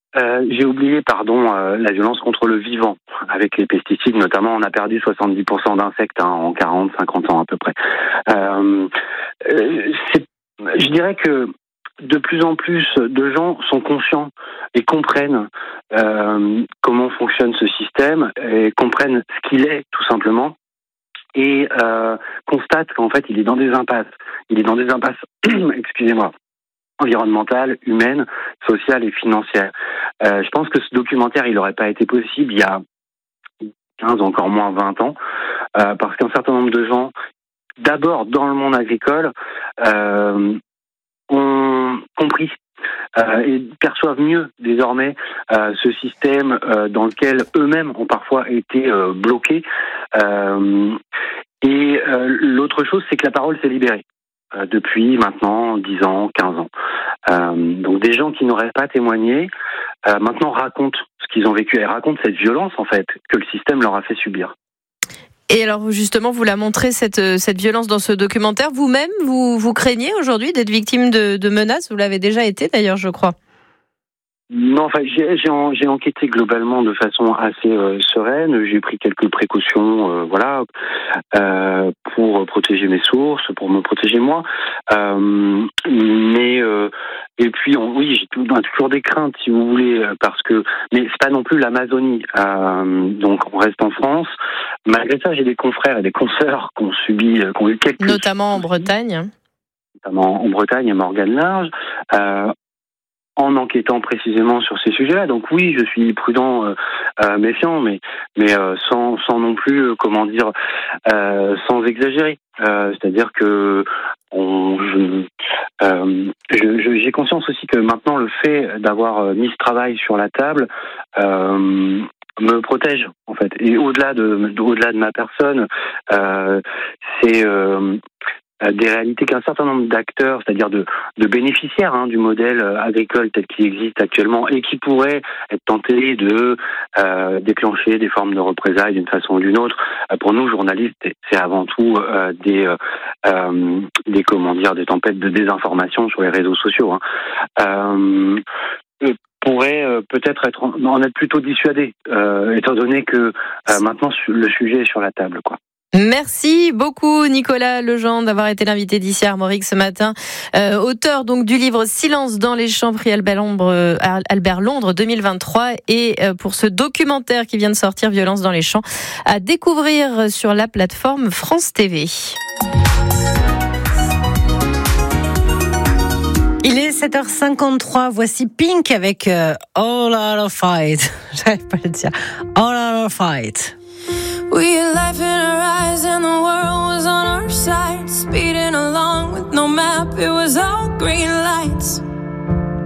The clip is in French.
J'ai oublié, la violence contre le vivant. Avec les pesticides, notamment, on a perdu 70% d'insectes en 40, 50 ans à peu près. Je dirais que de plus en plus de gens sont conscients et comprennent comment fonctionne ce système, et comprennent ce qu'il est, tout simplement, et constatent qu'en fait, il est dans des impasses. Il est dans des impasses, excusez-moi, environnementale, humaine, sociale et financière. Je pense que ce documentaire, il n'aurait pas été possible il y a 15, encore moins 20 ans, parce qu'un certain nombre de gens, d'abord dans le monde agricole, ont compris et perçoivent mieux désormais ce système dans lequel eux-mêmes ont parfois été bloqués. L'autre chose, c'est que la parole s'est libérée. Depuis maintenant 10 ans, 15 ans. Donc des gens qui n'auraient pas témoigné, maintenant racontent ce qu'ils ont vécu et racontent cette violence en fait que le système leur a fait subir. Et alors justement, vous la montrez cette violence dans ce documentaire. Vous-même, vous craignez aujourd'hui d'être victime de menaces? Vous l'avez déjà été d'ailleurs, je crois. Non, enfin, j'ai enquêté globalement de façon assez sereine. J'ai pris quelques précautions, pour protéger mes sources, pour me protéger moi. Et puis, oui, j'ai toujours des craintes, si vous voulez, mais c'est pas non plus l'Amazonie. Donc, on reste en France. Malgré ça, j'ai des confrères et des consoeurs qui ont eu quelques... Notamment en Bretagne. Notamment en Bretagne et Morgane Large. En enquêtant précisément sur ces sujets-là. Donc oui, je suis prudent, méfiant, mais sans non plus, sans exagérer. C'est-à-dire que j'ai conscience aussi que maintenant le fait d'avoir mis ce travail sur la table me protège en fait. Et au-delà de ma personne, c'est des réalités qu'un certain nombre d'acteurs, c'est-à-dire de bénéficiaires du modèle agricole tel qu'il existe actuellement et qui pourraient être tentés de déclencher des formes de représailles d'une façon ou d'une autre. Pour nous, journalistes, c'est avant tout des tempêtes de désinformation sur les réseaux sociaux. Pourrait peut-être en être plutôt dissuadés, étant donné que maintenant le sujet est sur la table, quoi. Merci beaucoup Nicolas Legendre d'avoir été l'invité d'ici à Armorique ce matin. Auteur donc du livre Silence dans les champs, prix Albert Londres 2023, et pour ce documentaire qui vient de sortir, Violence dans les champs, à découvrir sur la plateforme France TV. Il est 7h53, voici Pink avec All Out of Fight. J'arrive pas à le dire. All Out of Fight. We had life in our eyes and the world was on our side. Speeding along with no map, it was all green lights.